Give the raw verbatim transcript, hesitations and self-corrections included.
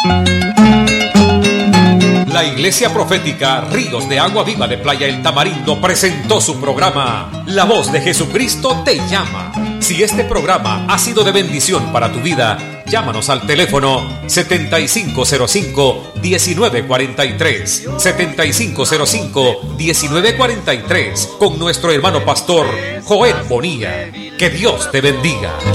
La Iglesia Profética Ríos de Agua Viva de Playa El Tamarindo presentó su programa La Voz de Jesucristo te llama. Si este programa ha sido de bendición para tu vida, llámanos al teléfono setenta y cinco cero cinco, diecinueve cuarenta y tres, setenta y cinco cero cinco, diecinueve cuarenta y tres, con nuestro hermano pastor Joel Bonilla. Que Dios te bendiga.